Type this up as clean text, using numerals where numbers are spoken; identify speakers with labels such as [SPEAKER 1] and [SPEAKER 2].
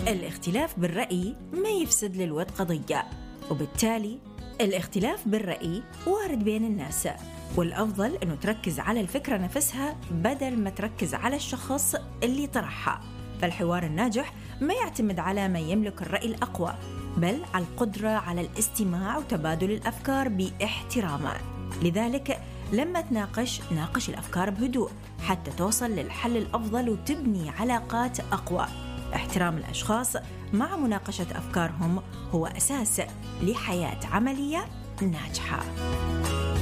[SPEAKER 1] الاختلاف بالرأي ما يفسد للود قضية، وبالتالي الاختلاف بالرأي وارد بين الناس، والأفضل أنه تركز على الفكرة نفسها بدل ما تركز على الشخص اللي طرحها. فالحوار الناجح ما يعتمد على من يملك الرأي الأقوى، بل على القدرة على الاستماع وتبادل الأفكار باحترام. لذلك لما ناقش الأفكار بهدوء حتى توصل للحل الأفضل وتبني علاقات أقوى. احترام الأشخاص مع مناقشة أفكارهم هو أساس لحياة عملية ناجحة.